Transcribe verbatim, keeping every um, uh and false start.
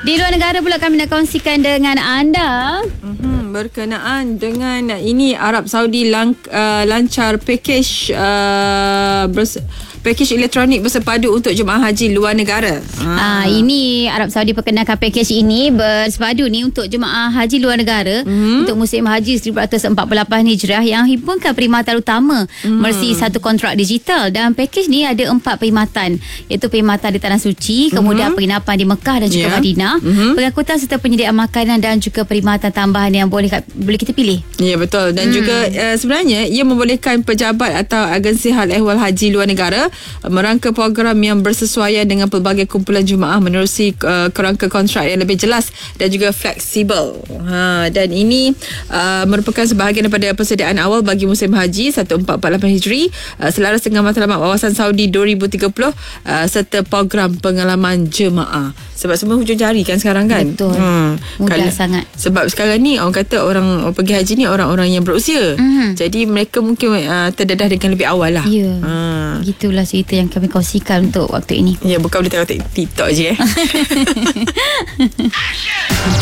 Di luar negara pula kami nak kongsikan dengan anda. Mm-hmm, berkenaan dengan ini Arab Saudi lang, uh, lancar pakej uh, bers- pakej elektronik bersepadu untuk jemaah haji luar negara. Ha. Ha, ini Arab Saudi perkenalkan pakej ini bersepadu ni untuk jemaah haji luar negara mm-hmm. untuk musim haji seribu empat ratus empat puluh lapan Hijrah yang himpunkan perkhidmatan utama mm. melalui satu kontrak digital. Dan pakej ni ada empat perkhidmatan, iaitu perkhidmatan di Tanah Suci, kemudian mm-hmm. penginapan di Mekah dan juga yeah. Madinah, mm-hmm. pengangkutan serta penyediaan makanan dan juga perkhidmatan tambahan yang boleh boleh kita pilih. Ya, yeah, betul. Dan mm. juga uh, sebenarnya ia membolehkan pejabat atau agensi hal ehwal haji luar negara merangka program yang bersesuaian dengan pelbagai kumpulan jemaah menerusi uh, kerangka kontrak yang lebih jelas dan juga fleksibel. Ha, dan ini uh, merupakan sebahagian daripada persediaan awal bagi musim haji seribu empat ratus empat puluh lapan Hijri uh, selaras dengan matlamat wawasan Saudi dua ribu tiga puluh uh, serta program pengalaman jemaah. Sebab semua hujung jari kan sekarang kan. Betul. Hmm. Mudah kalau, sangat. Sebab sekarang ni orang kata orang, orang pergi haji ni orang-orang yang berusia. Mm-hmm. Jadi mereka mungkin uh, terdedah dengan lebih awal lah. Ya. Ha. Gitulah cerita yang kami kongsikan untuk waktu ini. Ya, bukan boleh tengok TikTok je eh.